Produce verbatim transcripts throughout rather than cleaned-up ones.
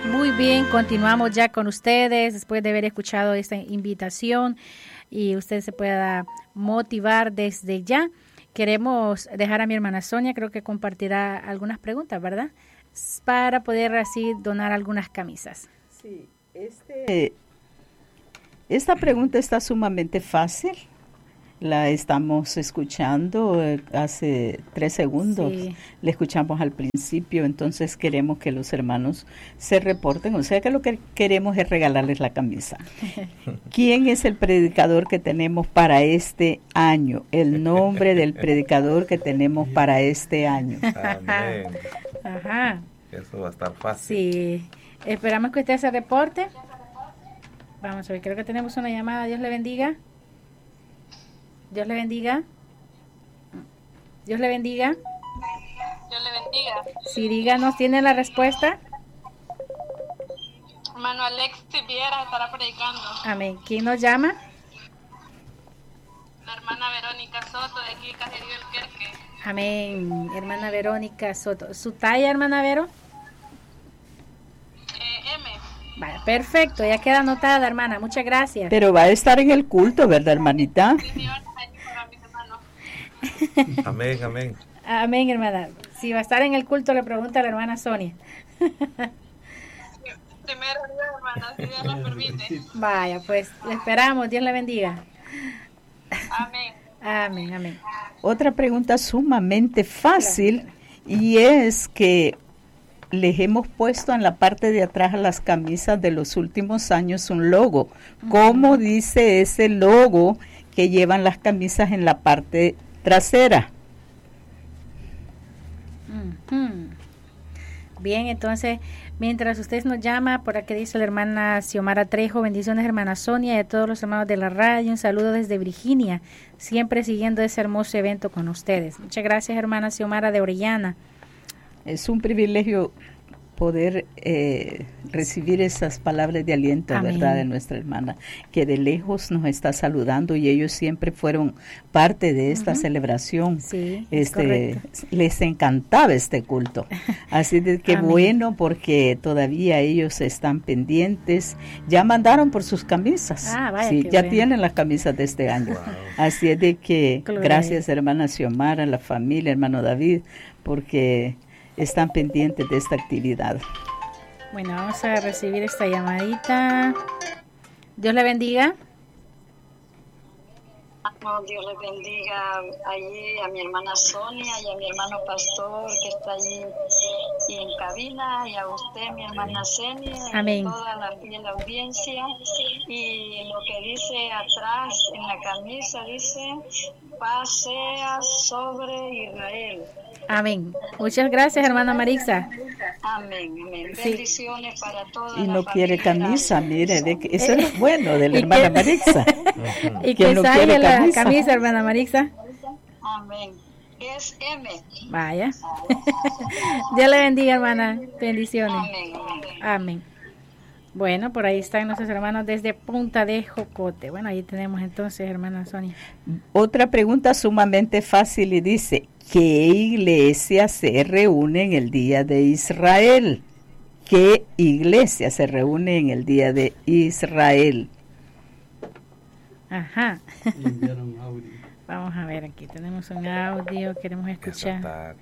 Muy bien, continuamos ya con ustedes después de haber escuchado esta invitación y usted se pueda motivar desde ya. Queremos dejar a mi hermana Sonia, creo que compartirá algunas preguntas, ¿verdad? Para poder así donar algunas camisas. Sí, este, esta pregunta está sumamente fácil. La estamos escuchando hace tres segundos. Sí. La escuchamos al principio, entonces queremos que los hermanos se reporten. O sea que lo que queremos es regalarles la camisa. ¿Quién es el predicador que tenemos para este año? El nombre del predicador que tenemos para este año. Amén. Ajá. Eso va a estar fácil. Sí. Esperamos que usted se reporte. Vamos a ver, creo que tenemos una llamada. Dios le bendiga. Dios le bendiga. Dios le bendiga. Dios le bendiga. Sí, díganos, ¿tiene la respuesta? Hermano Alexis Viera estará predicando. Amén. ¿Quién nos llama? La hermana Verónica Soto de aquí, Caserío El Querque. Amén. Hermana Verónica Soto. ¿Su talla, hermana Vero? Eh, M. Vale, perfecto. Ya queda anotada, hermana. Muchas gracias. Pero va a estar en el culto, ¿verdad, hermanita? Sí, señor. Amén, amén. Amén, hermana. Si va a estar en el culto, le pregunta a la hermana Sonia. Primero Dios, hermana, si Dios nos permite. Vaya, pues, le esperamos. Dios le bendiga. Amén. Amén, amén. Otra pregunta sumamente fácil y es que les hemos puesto en la parte de atrás a las camisas de los últimos años un logo. ¿Cómo dice ese logo que llevan las camisas en la parte trasera? Uh-huh. Bien, entonces, mientras usted nos llama, por aquí dice la hermana Xiomara Trejo, bendiciones hermana Sonia y a todos los hermanos de la radio, un saludo desde Virginia, siempre siguiendo ese hermoso evento con ustedes. Muchas gracias hermana Xiomara de Orellana. Es un privilegio poder eh, recibir esas palabras de aliento, Amén. ¿Verdad?, de nuestra hermana, que de lejos nos está saludando y ellos siempre fueron parte de esta uh-huh. celebración. Sí, este, les encantaba este culto. Así de que Amén. Bueno, porque todavía ellos están pendientes. Ya mandaron por sus camisas. Ah, vaya, sí, ya bueno. tienen las camisas de este año. Wow. Así es de que Gloria. Gracias hermana Xiomara, la familia, hermano David, porque están pendientes de esta actividad. Bueno, vamos a recibir esta llamadita. Dios le bendiga. Oh, Dios le bendiga allí a mi hermana Sonia y a mi hermano Pastor que está allí y en cabina, y a usted, mi hermana Senia, Amén. Y a toda la fiel audiencia. Y lo que dice atrás en la camisa dice: paz sea sobre Israel. Amén. Muchas gracias, hermana Marixa. Amén, amén. Sí. Bendiciones para todos. Y no quiere camisa, mire, de que, eso es bueno de la hermana Marixa. ¿Y qué no sale la camisa? camisa, hermana Marixa? Amén. Es M. Vaya. Dios le bendiga, hermana. Bendiciones. Amén, amén. Amén. Bueno, por ahí están nuestros hermanos desde Punta de Jocote. Bueno, ahí tenemos entonces, hermana Sonia. Otra pregunta sumamente fácil y dice: ¿qué iglesia se reúne en el día de Israel? ¿Qué iglesia se reúne en el día de Israel? Ajá. Vamos a ver, aquí tenemos un audio, queremos escuchar.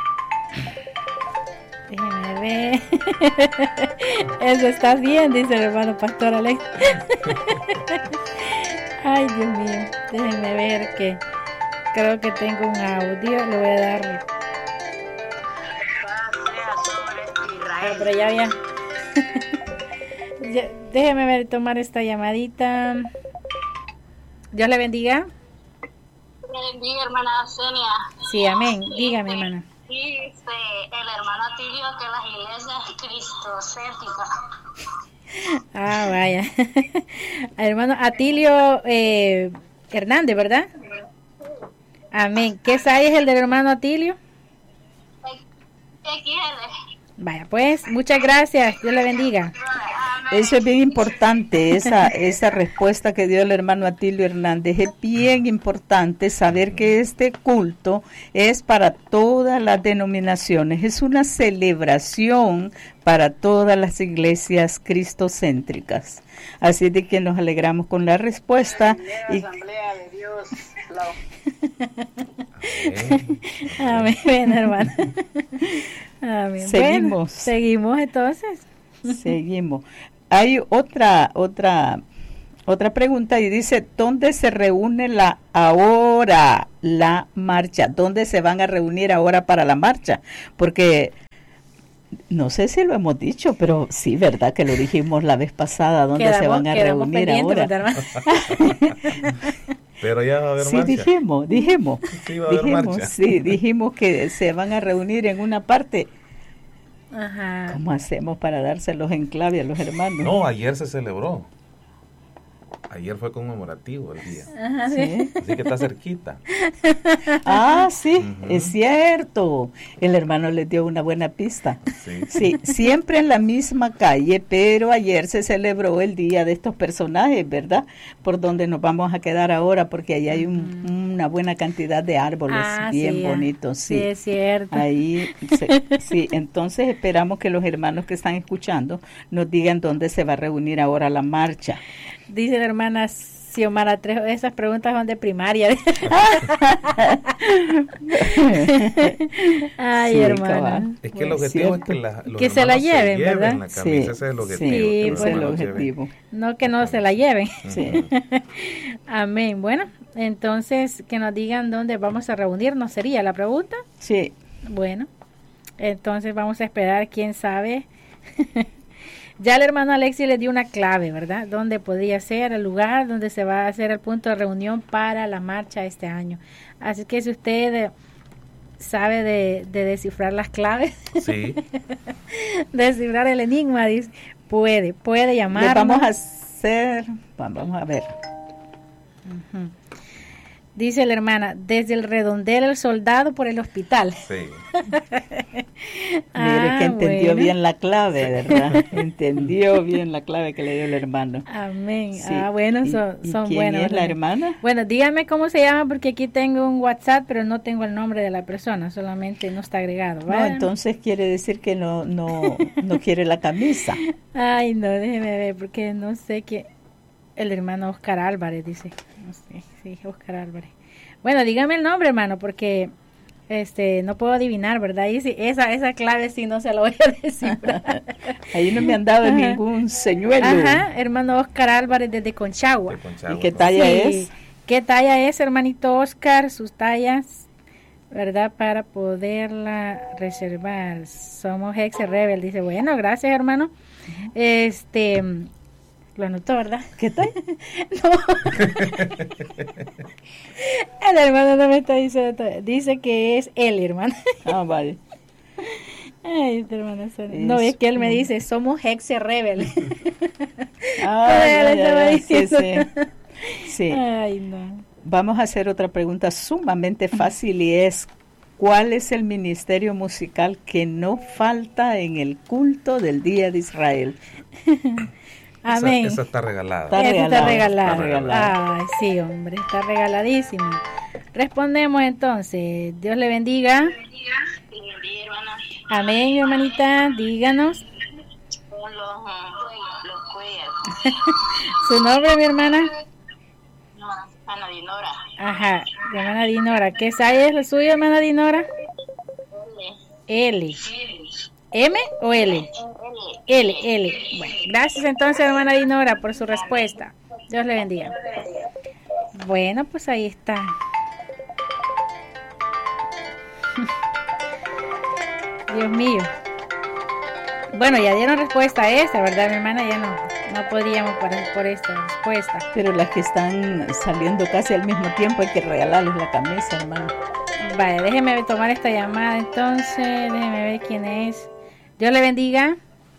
Déjeme ver. Eso está bien, dice el hermano Pastor Alex. Ay, Dios mío. Déjenme ver que creo que tengo un audio. Le voy a dar. Ah, pero ya había. Déjeme ver, tomar esta llamadita. Dios le bendiga. Dios le bendiga, hermana Senia. Sí, amén. Dígame, hermana. Dice el hermano Atilio que las iglesias cristocéntricas. Ah, vaya. Hermano Atilio eh, Hernández, ¿verdad? Amén. ¿Qué S A I es el del hermano Atilio? X L. Vaya, pues, muchas gracias. Dios le bendiga. Eso es bien importante, esa, esa respuesta que dio el hermano Atilio Hernández. Es bien importante saber que este culto es para todas las denominaciones, es una celebración para todas las iglesias cristocéntricas. Así de que nos alegramos con la respuesta. Y Asamblea de Dios. Amén, Amén hermano. Amén. Seguimos. Bueno, seguimos entonces. Seguimos. Hay otra, otra, otra pregunta y dice, ¿dónde se reúne la ahora la marcha? ¿Dónde se van a reunir ahora para la marcha? Porque no sé si lo hemos dicho, pero sí, verdad que lo dijimos la vez pasada, ¿dónde quedamos, se van a reunir ahora? Pero ya va a haber sí, marcha. dijimos, dijimos, sí, va a haber dijimos, marcha. sí, dijimos que se van a reunir en una parte. Ajá. ¿Cómo hacemos para dárselos en clave a los hermanos? No, ayer se celebró. Ayer fue conmemorativo el día. Ajá, sí. Así que está cerquita. Ah, sí, Uh-huh. es cierto. El hermano les dio una buena pista. Sí. Sí, siempre en la misma calle, pero ayer se celebró el día de estos personajes, ¿verdad? Por donde nos vamos a quedar ahora, porque ahí hay un, uh-huh. una buena cantidad de árboles ah, bien sí, bonitos. Sí. sí, es cierto. Ahí, se, sí, entonces esperamos que los hermanos que están escuchando nos digan dónde se va a reunir ahora la marcha. Dice la hermana Xiomara Trejo, esas preguntas son de primaria. Ay, sí, hermana. Es que el objetivo es que, la, los que se la lleven, se ¿verdad? La camisa, sí, ese es el objetivo. Sí, ese es el objetivo. No que no se la lleven. Sí. Amén. Bueno, entonces que nos digan dónde vamos a reunirnos, ¿sería la pregunta? Sí. Bueno, entonces vamos a esperar, quién sabe. Ya el hermano Alexis les dio una clave, ¿verdad? Donde podría ser el lugar donde se va a hacer el punto de reunión para la marcha este año. Así que si usted eh, sabe de, de descifrar las claves, sí. descifrar el enigma, dice, puede, puede llamarnos. Vamos a hacer, vamos a ver. Uh-huh. Dice la hermana, desde el redondel el soldado por el hospital. Sí. ah, Mire que entendió bueno. bien la clave, ¿verdad? Entendió bien la clave que le dio el hermano. Amén. Sí. Ah, bueno, son, ¿Y, y son quién buenos. es la hermana? Bueno, dígame cómo se llama, porque aquí tengo un WhatsApp, pero no tengo el nombre de la persona, solamente no está agregado. ¿Vale? No, entonces quiere decir que no, no, no quiere la camisa. Ay, no, déjeme ver, porque no sé qué. El hermano Oscar Álvarez dice. No sé, sí, Oscar Álvarez. Bueno, dígame el nombre, hermano, porque este no puedo adivinar, ¿verdad? Y si esa esa clave sí no se la voy a decir. Ahí no me han dado Ajá. ningún señuelo. Ajá, hermano Oscar Álvarez desde Conchagua. De Conchagua. ¿Y qué talla sí. es? ¿Qué talla es, hermanito Oscar? Sus tallas, ¿verdad? Para poderla reservar. Somos ex rebel, dice. Bueno, gracias, hermano. Uh-huh. Este... Lo anotó, ¿verdad? ¿Qué tal? No. El hermano no me está diciendo. Dice que es él, hermano. Ah, vale. Ay, este hermano. No, es que él me dice, somos ex rebel. Ah, ya, ya, ya, sí, sí. Sí. Ay, no. Vamos a hacer otra pregunta sumamente fácil y es, ¿cuál es el ministerio musical que no falta en el culto del Día de Israel? Amén. Esa, esa está regalada. Está regalada. Está regalada. Está regalada. Ay, sí, hombre, está regaladísima. Respondemos entonces. Dios le bendiga. Dios le bendiga, hermana. Amén, mi hermanita. Díganos. Son los, los cuellas. ¿Su nombre, mi hermana? No, Ana Dinora. Ajá, mi hermana Dinora. ¿Qué sabe es lo suyo, hermana Dinora? L. L. ¿M o L? L, L. Bueno, gracias entonces, hermana Dinora, por su respuesta. Dios le bendiga. Bueno, pues ahí está. Dios mío. Bueno, ya dieron respuesta a esta, ¿verdad, mi hermana? Ya no, no podríamos por, por esta respuesta. Pero las que están saliendo casi al mismo tiempo hay que regalarles la camisa, hermano. Vale, déjeme tomar esta llamada entonces, déjeme ver quién es. Dios le bendiga.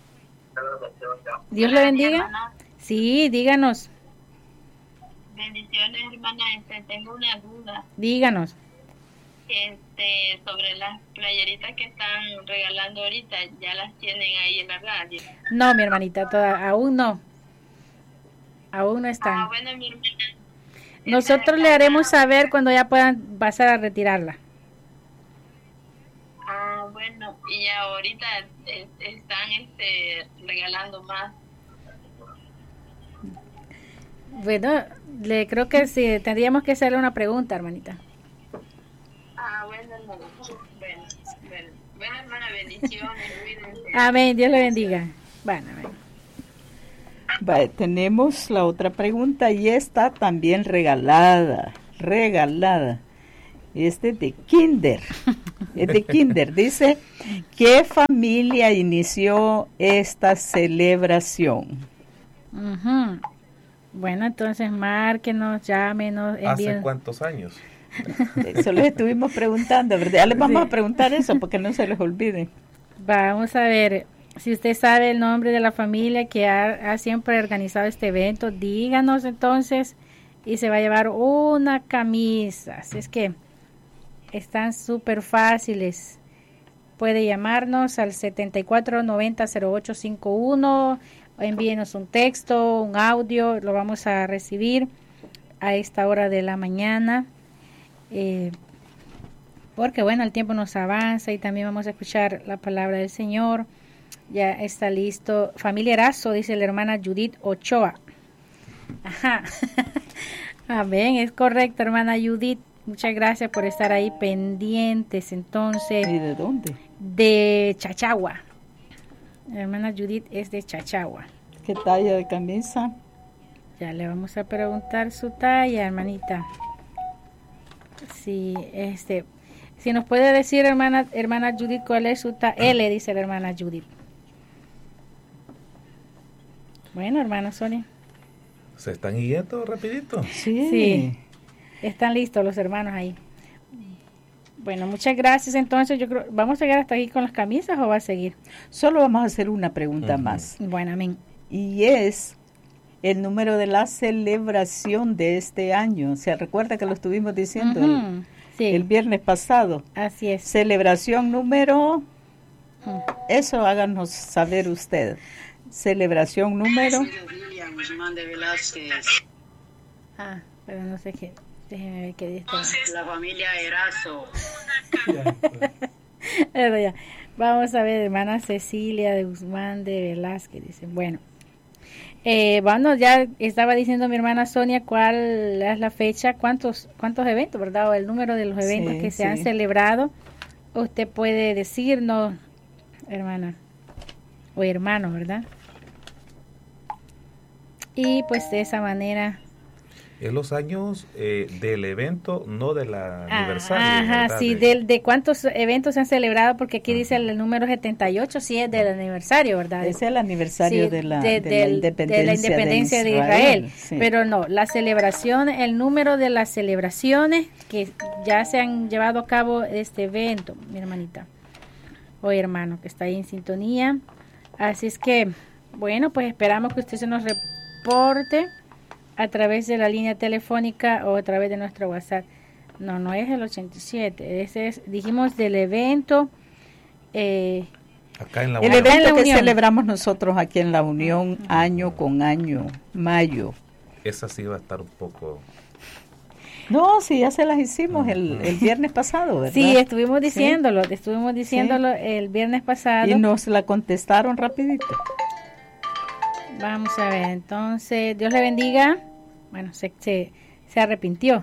Dios le bendiga. Sí, díganos. Bendiciones, hermana. Este, tengo una duda. Díganos. Este, sobre las playeritas que están regalando ahorita, ya las tienen ahí en la radio. No, mi hermanita, toda, aún no. Aún no están. Ah, bueno, mi hermana. Nosotros le haremos saber cuando ya puedan pasar a retirarla. Ah, bueno, y ahorita eh, están este, regalando más. Bueno, le creo que sí, tendríamos que hacerle una pregunta, hermanita. Ah, bueno, hermana. Bueno, bueno, bueno, hermana, bendiciones. Cuídense. Amén, Dios le bendiga. Bueno, amén. Vale, tenemos la otra pregunta y está también regalada, regalada. Este es de Kinder, es de Kinder. Dice, ¿qué familia inició esta celebración? Uh-huh. Bueno, entonces márquenos, llámenos. ¿Hace envíen. cuántos años? Eso les estuvimos preguntando, ¿verdad? Ya les vamos Sí. a preguntar eso porque no se les olvide. Vamos a ver, si usted sabe el nombre de la familia que ha, ha siempre organizado este evento, díganos entonces y se va a llevar una camisa. Así es que están súper fáciles. Puede llamarnos al setenta y cuatro noventa cero ocho cincuenta y uno, o envíenos un texto, un audio, lo vamos a recibir a esta hora de la mañana. Eh, porque bueno, el tiempo nos avanza y también vamos a escuchar la palabra del Señor. Ya está listo. Familia Erazo, dice la hermana Judith Ochoa. Ajá. Amén, es correcto, hermana Judith. Muchas gracias por estar ahí pendientes. Entonces, ¿Y de dónde? de Chachagua. La hermana Judith es de Chachagua. ¿Qué talla de camisa? Ya le vamos a preguntar su talla, hermanita. Sí, este, si nos puede decir, hermana, hermana Judith, cuál es su talla. L, dice la hermana Judith. Bueno, hermana Sonia. ¿Se están yendo rapidito? Sí. Sí, están listos los hermanos ahí. Bueno, muchas gracias. Entonces, yo creo, ¿vamos a llegar hasta aquí con las camisas o va a seguir? Solo vamos a hacer una pregunta Ujú. más. Bueno, amén. Y es el número de la celebración de este año. ¿Se recuerda que lo estuvimos diciendo el, Ujú, sí, el viernes pasado? así es. Celebración número, Ujú. eso háganos saber usted. Celebración número, William Guzmán de Velázquez, Ah, pero no sé qué. Déjeme ver qué dice. la familia Erazo. Pero ya, vamos a ver, hermana Cecilia de Guzmán de Velázquez, dice. Bueno, eh, bueno, ya estaba diciendo mi hermana Sonia cuál es la fecha, cuántos cuántos eventos, ¿verdad? O el número de los eventos Sí, que se sí. han celebrado. Usted puede decirnos, hermana, o hermano, ¿verdad? Y pues de esa manera... Es los años eh, del evento, no del Ah, aniversario. ajá, ¿verdad? sí, De- de, de cuántos eventos se han celebrado, porque aquí dice el número setenta y ocho, sí es del aniversario, ¿verdad? es el aniversario Sí, de, la, de- de, la del- independencia de la independencia de Israel, sí. pero no, la celebración, el número de las celebraciones que ya se han llevado a cabo este evento, mi hermanita o hermano que está ahí en sintonía, así es que, bueno, pues esperamos que usted se nos reporte a través de la línea telefónica o a través de nuestro WhatsApp. No, no es el ochenta y siete, ese es, dijimos del evento, eh, Acá en la El Unión. Acá en evento la que Unión. celebramos nosotros aquí en la Unión año con año, mayo. Esa sí va a estar un poco... No, sí, ya se las hicimos el, el viernes pasado, ¿verdad? sí, estuvimos diciéndolo, estuvimos diciéndolo el viernes pasado. Y nos la contestaron rapidito. Vamos a ver, entonces, Dios le bendiga. Bueno, se, se, se arrepintió.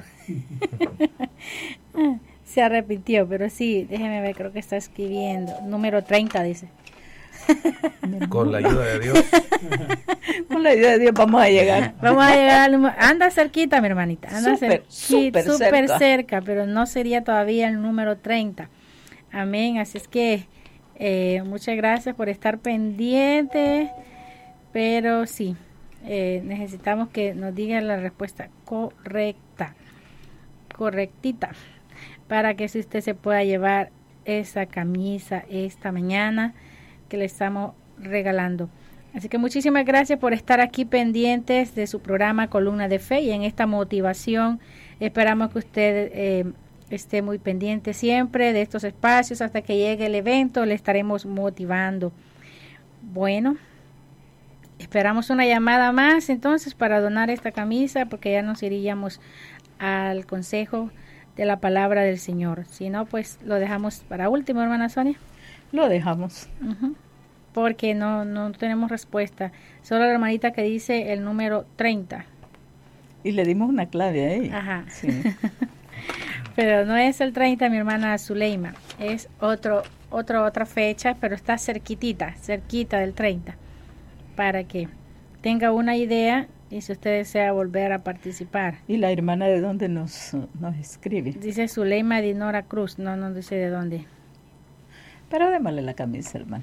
Se arrepintió, pero sí, déjeme ver, creo que está escribiendo. Número treinta, dice. Con la ayuda de Dios. Con la ayuda de Dios vamos a llegar. Vamos a llegar al número. Anda cerquita, mi hermanita. Anda Súper, cerquita, súper súper cerca. cerca, pero no sería todavía el número treinta. Amén. Así es que eh, muchas gracias por estar pendiente. Pero sí, eh, necesitamos que nos digan la respuesta correcta, correctita, para que si usted se pueda llevar esa camisa esta mañana que le estamos regalando. Así que muchísimas gracias por estar aquí pendientes de su programa Columna de Fe, y en esta motivación esperamos que usted eh, esté muy pendiente siempre de estos espacios hasta que llegue el evento, le estaremos motivando. Bueno, esperamos una llamada más entonces para donar esta camisa, porque ya nos iríamos al consejo de la palabra del Señor. Si no, pues lo dejamos para último, hermana Sonia. Lo dejamos. Uh-huh. Porque no, no tenemos respuesta. Solo la hermanita que dice el número treinta. Y le dimos una clave ahí. Ajá. Sí. Pero no es el treinta, mi hermana Zuleima. Es otro, otro, otra fecha, pero está cerquitita, cerquita del treinta. Para que tenga una idea y si usted desea volver a participar. ¿Y la hermana de dónde nos, nos escribe? Dice Zuleima Dinora Cruz. No, no dice de dónde. Pero démosle la camisa, hermano.